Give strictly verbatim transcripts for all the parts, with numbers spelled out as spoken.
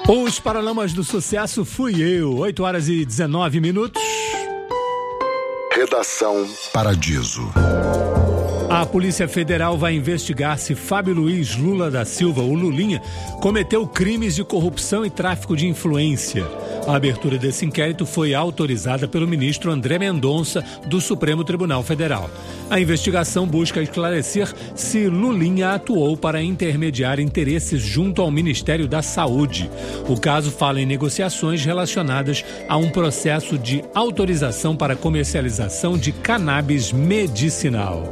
Os Paralamas do Sucesso fui eu, oito horas e dezenove minutos. Redação Paradiso. A Polícia Federal vai investigar se Fábio Luiz Lula da Silva, o Lulinha, cometeu crimes de corrupção e tráfico de influência. A abertura desse inquérito foi autorizada pelo ministro André Mendonça, do Supremo Tribunal Federal. A investigação busca esclarecer se Lulinha atuou para intermediar interesses junto ao Ministério da Saúde. O caso fala em negociações relacionadas a um processo de autorização para comercialização de cannabis medicinal.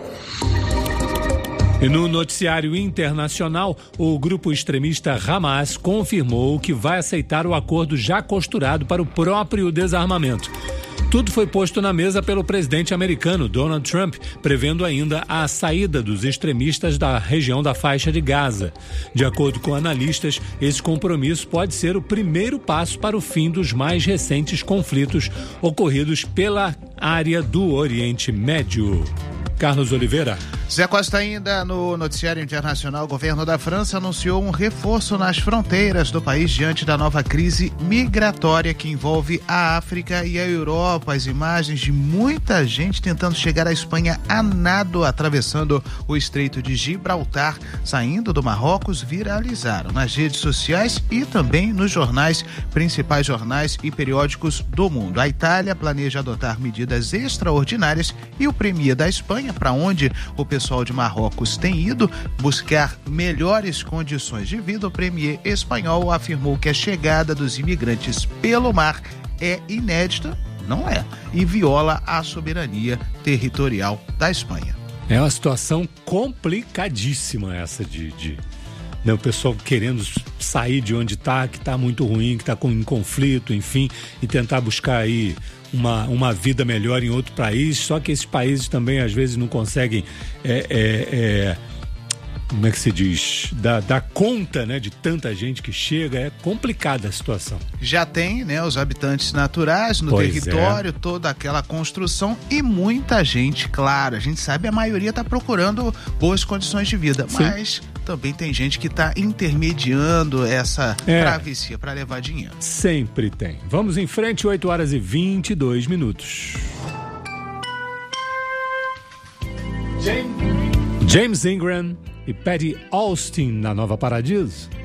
E no noticiário internacional, o grupo extremista Hamas confirmou que vai aceitar o acordo já costurado para o próprio desarmamento. Tudo foi posto na mesa pelo presidente americano Donald Trump, prevendo ainda a saída dos extremistas da região da faixa de Gaza. De acordo com analistas, esse compromisso pode ser o primeiro passo para o fim dos mais recentes conflitos ocorridos pela área do Oriente Médio. Carlos Oliveira. Zé Costa, ainda no noticiário internacional, o governo da França anunciou um reforço nas fronteiras do país diante da nova crise migratória que envolve a África e a Europa. As imagens de muita gente tentando chegar à Espanha a nado, atravessando o Estreito de Gibraltar, saindo do Marrocos, viralizaram nas redes sociais e também nos jornais, principais jornais e periódicos do mundo. A Itália planeja adotar medidas extraordinárias e o premier da Espanha, para onde o pessoal de Marrocos tem ido buscar melhores condições de vida, o premier espanhol afirmou que a chegada dos imigrantes pelo mar é inédita, não é, e viola a soberania territorial da Espanha. É uma situação complicadíssima essa de... de... Né, o pessoal querendo sair de onde está, que está muito ruim, que está com em conflito, enfim, e tentar buscar aí uma, uma vida melhor em outro país, só que esses países também às vezes não conseguem é, é, é, como é que se diz, dar, dar conta, né, de tanta gente que chega. É complicada a situação. Já tem, né, os habitantes naturais no pois território, é. Toda aquela construção e muita gente, claro, a gente sabe, a maioria está procurando boas condições de vida, Sim. mas também tem gente que está intermediando essa é. travessia para levar dinheiro. Sempre tem. Vamos em frente, oito horas e vinte e dois minutos. James Ingram e Patty Austin na Nova Paradiso.